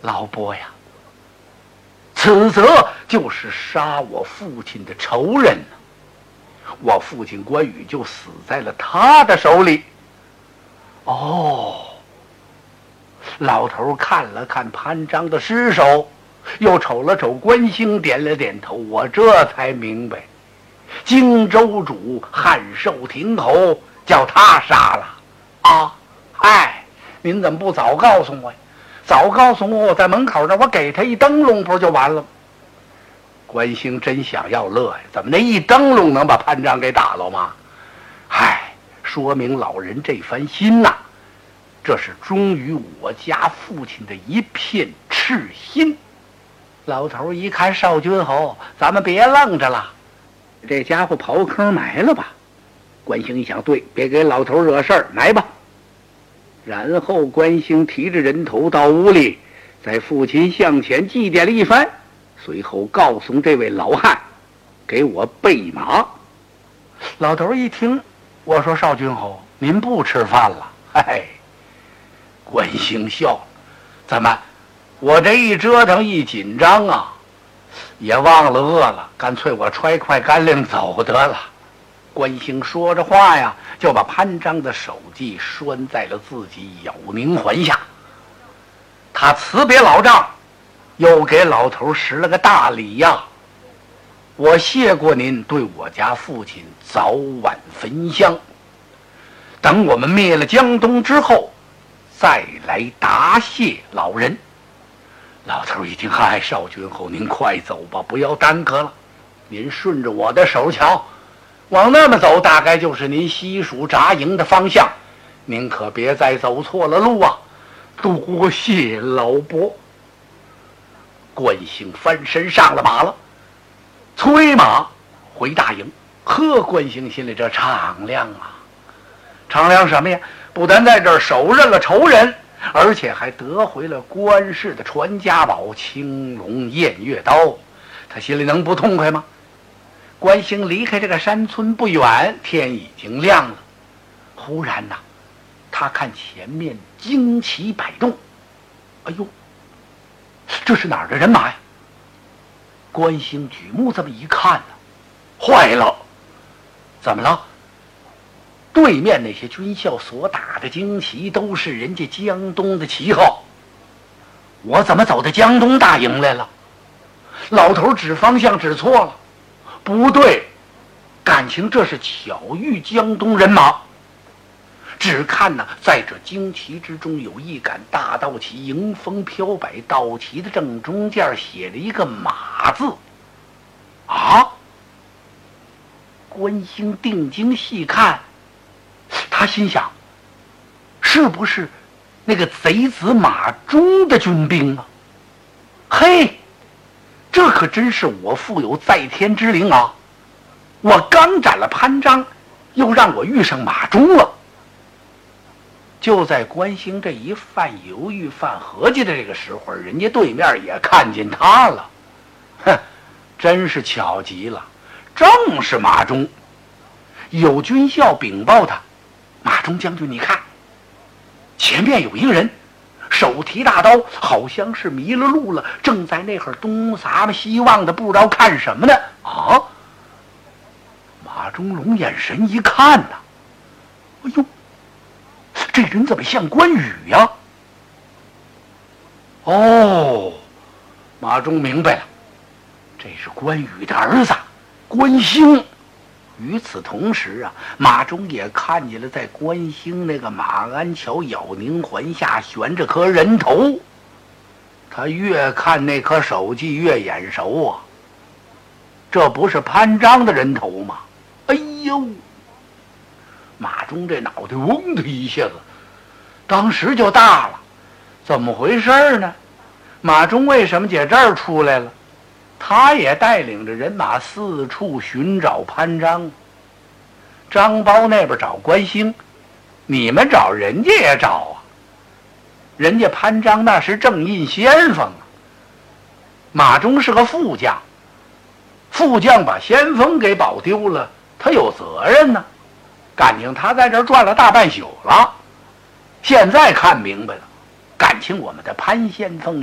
老伯呀，此则就是杀我父亲的仇人呢，我父亲关羽就死在了他的手里。哦，老头看了看潘璋的尸首，又瞅了瞅关兴，点了点头，我这才明白，荆州主汉寿亭侯叫他杀了啊！哎，您怎么不早告诉我呀？早告诉我，我在门口那我给他一灯笼不就完了吗？关兴真想要乐呀，怎么那一灯笼能把潘璋给打了吗？嗨，说明老人这番心呐，这是忠于我家父亲的一片赤心。老头一看少君侯，咱们别愣着了，这家伙刨坑埋了吧？关兴一想，对，别给老头惹事儿，埋吧。然后关兴提着人头到屋里，在父亲向前祭奠了一番，随后告诉这位老汉，给我备马。老头一听，我说少君侯，您不吃饭了？嘿，关兴笑了，怎么我这一折腾一紧张啊，也忘了饿了，干脆我揣块干粮走得了。关兴说着话呀，就把潘璋的手记拴在了自己咬宁环下。他辞别老丈，又给老头施了个大礼呀。我谢过您对我家父亲早晚焚香，等我们灭了江东之后，再来答谢老人。老头一听，嗨，少君侯，您快走吧，不要耽搁了。您顺着我的手瞧，往那么走，大概就是您西蜀扎营的方向，您可别再走错了路啊！多谢老伯。关兴翻身上了马了，催马回大营。呵，关兴心里这敞亮啊！敞亮什么呀？不但在这儿手刃了仇人，而且还得回了关氏的传家宝青龙偃月刀，他心里能不痛快吗？关兴离开这个山村不远，天已经亮了。忽然呐，他看前面旌旗摆动，哎呦，这是哪儿的人马呀？关兴举目这么一看呢，坏了，怎么了？对面那些军校所打的旌旗都是人家江东的旗号，我怎么走到江东大营来了？老头指方向指错了，不对，感情这是巧遇江东人马。只看呢，在这旌旗之中有一杆大道旗，迎风飘摆，道旗的正中间写了一个马字。啊！关兴定睛细看，他心想，是不是那个贼子马忠的军兵啊？嘿，这可真是我负有在天之灵啊！我刚斩了潘璋，又让我遇上马忠了。就在关兴这一犯犹豫、犯合计的这个时候，人家对面也看见他了。哼，真是巧极了，正是马忠。有军校禀报他，马忠将军，你看，前面有一个人，手提大刀，好像是迷了路了，正在那会儿东撒嘛西望的，不知道看什么呢。啊！马忠龙眼神一看呐，哎呦，这人怎么像关羽呀？哦，马忠明白了，这是关羽的儿子关兴。与此同时啊，马忠也看见了在关兴那个马鞍桥咬宁环下悬着颗人头。他越看那颗手记越眼熟啊，这不是潘璋的人头吗？哎呦，马忠这脑袋嗡的一下子当时就大了，怎么回事呢？马忠为什么在这儿出来了？他也带领着人马四处寻找潘璋。张苞那边找关兴，你们找人家也找啊，人家潘璋那是正印先锋啊，马忠是个副将，副将把先锋给保丢了，他有责任呢。感情他在这儿转了大半宿了，现在看明白了，感情我们的潘先锋